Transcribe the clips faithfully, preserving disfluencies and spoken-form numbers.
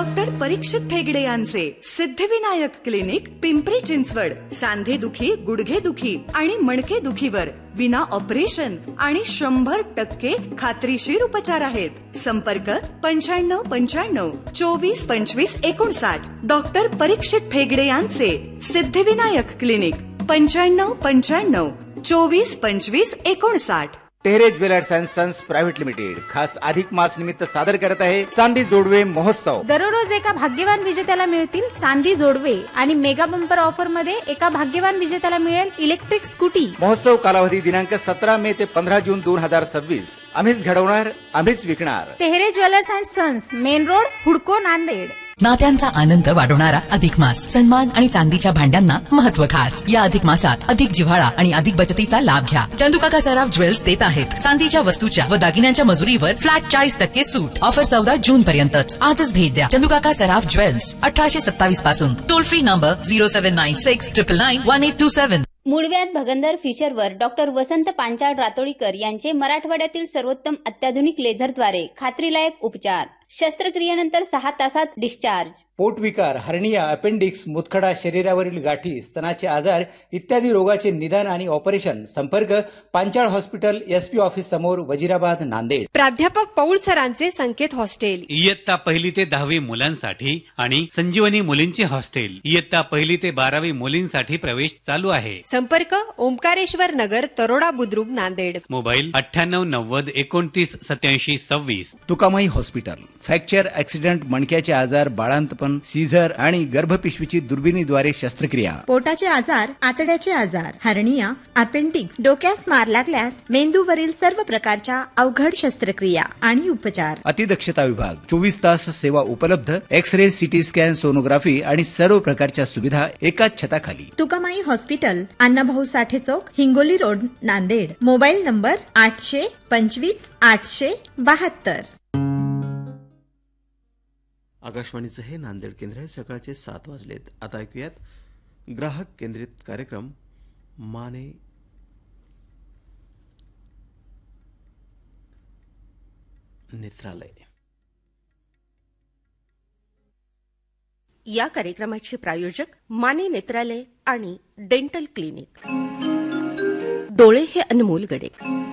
Doctor परीक्षित भेगडे यांचे Siddhivinayak clinic Pimpri Chinchwad. सांधेदुखी, गुडघेदुखी आणि मणकेदुखीवर विना ऑपरेशन आणि शंभर टक्के खात्रीशीर उपचार आहेत. संपर्क पंच्याण्णव पंच्याण्णव चोवीस पंचवीस एकोणसाठ. डॉक्टर परीक्षित भेगडे यांचे सिद्धिविनायक क्लिनिक पंच्याण्णव पंच्याण्णव चोवीस पंचवीस एकोणसाठ. Tehre jewellers and sons private limited खास अधिक मास निमित्त सादर करत आहे चांदी जोडवे महोत्सव. दररोज एका भाग्यवान विजेत्याला मिळतील चांदी जोडवे आणि मेगा बंपर ऑफर मध्ये एका भाग्यवान विजेत्याला मिळेल इलेक्ट्रिक स्कूटी. महोत्सव कालावधी दिनांक सतरा मे ते पंधरा जून दोन हजार सव्वीस. आम्हीच घडवणार, आम्हीच विकणार. Tehre jewellers and sons, main road, हुडको, नांदेड. नात्यांचा आनंद वाढवणारा अधिक मास. सन्मान आणि चांदीच्या भांड्यांना महत्व खास. या अधिक मासात अधिक जिव्हाळा आणि अधिक बचतीचा लाभ घ्या. चंदुकाका सराफ ज्वेल्स देत आहेत चांदीच्या वस्तूच्या व दागिन्यांच्या मजुरीवर फ्लॅट चाळीस टक्के सूट. ऑफर चौदा जून पर्यंतच. आजच भेट द्या चंदुकाका सराफ ज्वेल्स, अठराशे सत्तावीस पासून. Toll free number zero seven nine six triple nine one eight to seven. मुळव्याध भगंदर फिशरवर doctor वसंत पांचाळ रातोळीकर यांचे मराठवाड्यातील सर्वोत्तम अत्याधुनिक लेझरद्वारे खात्रीलायक उपचार. शस्त्रक्रियेनंतर सहा तासात डिस्चार्ज. पोटविकार, हर्निया, अपेंडिक्स, मुतखडा, शरीरावरील गाठी, स्तनाचे आजार इत्यादी रोगाचे निदान आणि ऑपरेशन. संपर्क पांचाळ हॉस्पिटल, एसपी ऑफिस समोर, वजिराबाद, नांदेड. प्राध्यापक पौळ सरांचे संकेत हॉस्टेल. इयत्ता पहिली ते दहावी मुलांसाठी आणि संजीवनी मुलींचे हॉस्टेल. इयत्ता पहिली ते बारावी मुलींसाठी प्रवेश चालू आहे. संपर्क ओंकारेश्वर नगर, तरोडा बुद्रुक, नांदेड. मोबाईल अठ्ठ्याण्णव नव्वद एकोणतीस सत्याऐंशी सव्वीस. तुकामाई हॉस्पिटल. फ्रॅक्चर, ऍक्सिडेंट, मणक्याचे आजार, बाळांतपण, सीझर आणि गर्भपिशवीची दुर्बिणीद्वारे शस्त्रक्रिया. पोटाचे आजार, आतड्याचे आजार, हर्निया, अपेंडिक्स, डोक्यास मार लागल्यास मेंदूवरील सर्व प्रकारच्या अवघड शस्त्रक्रिया आणि उपचार. अतिदक्षता विभाग, चोवीस तास सेवा उपलब्ध. X ray, CT scan, sonography आणि सर्व प्रकारच्या सुविधा एकाच छताखाली. तुकामाई हॉस्पिटल, अण्णाभाऊ साठे चौक, Hingoli road, Nanded. Mobile number आठशे पंचवीस आठशे बहात्तर. आकाशवाणीचं हे नांदेड केंद्र आहे. सकाळचे सात वाजलेत. आता ऐकूयात ग्राहक केंद्रित कार्यक्रम माने नेत्रालय. या कार्यक्रमाचे प्रायोजक माने नेत्रालय आणि डेंटल क्लिनिक. डोळे हे अनमोल गडे.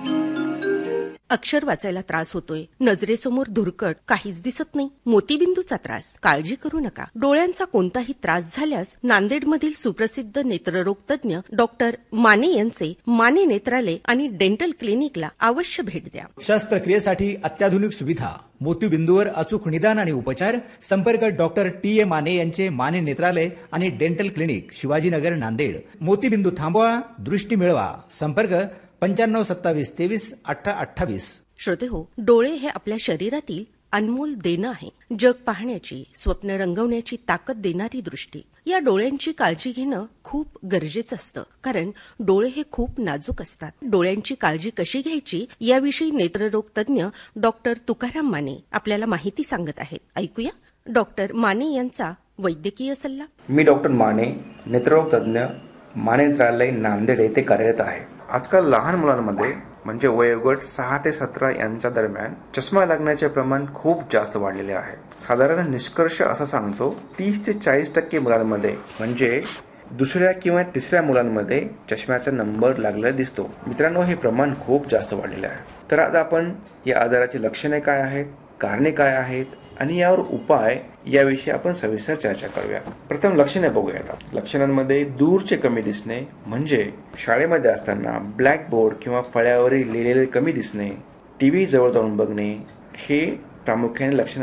अक्षर वाचायला त्रास होतोय, नजरेसमोर धुरकट, काहीच दिसत नाही, मोतीबिंदूचा त्रास. काळजी करू नका. डोळ्यांचा कोणताही त्रास झाल्यास नांदेडमधील सुप्रसिद्ध नेत्ररोग तज्ञ डॉक्टर माने यांचे माने नेत्रालय आणि डेंटल क्लिनिकला अवश्य भेट द्या. शस्त्रक्रियेसाठी अत्याधुनिक सुविधा, मोतीबिंदूवर अचूक निदान आणि उपचार. संपर्क डॉक्टर टी ए माने यांचे माने नेत्रालय आणि डेंटल क्लिनिक, शिवाजीनगर, नांदेड. मोतीबिंदू थांबवा, दृष्टी मिळवा. संपर्क पंच्याण्णव सत्तावीस तेवीस अठरा अठ्ठावीस. श्रोते हो, डोळे हे आपल्या शरीरातील अनमोल देणं आहे. जग पाहण्याची, स्वप्न रंगवण्याची ताकद देणारी दृष्टी. या डोळ्यांची काळजी घेणं खूप गरजेचं असतं, कारण डोळे हे खूप नाजूक असतात. डोळ्यांची काळजी कशी घ्यायची याविषयी नेत्ररोग तज्ञ डॉक्टर तुकाराम माने आपल्याला माहिती सांगत आहेत. ऐकूया डॉक्टर माने यांचा वैद्यकीय सल्ला. मी डॉक्टर माने, नेत्ररोग तज्ञ, माने नेत्रालय, नांदेड येथे कार्यरत आहे. आजकाल लहान मुलांमध्ये म्हणजे वयोगट सहा ते सतरा यांच्या दरम्यान चष्मा लागण्याचे प्रमाण खूप जास्त वाढलेले आहे. साधारण निष्कर्ष असा सांगतो, तीस ते चाळीस टक्के मुलांमध्ये म्हणजे दुसऱ्या किंवा तिसऱ्या मुलांमध्ये चष्म्याचा नंबर लागलेला दिसतो. मित्रांनो, हे प्रमाण खूप जास्त वाढलेले आहे. तर आज आपण या आजाराची लक्षणे काय आहेत, कारणे काय आहेत आणि यावर उपाय याविषयी आपण सविस्तर चर्चा करूया. प्रथम लक्षणे बघूयात. लक्षणांमध्ये दूरचे कमी दिसणे म्हणजे शाळेमध्ये असताना ब्लॅकबोर्ड किंवा फळ्यावरील लिहिलेले कमी दिसणे, टीव्ही जवळ जाऊन बघणे, हे प्रामुख्याने लक्षण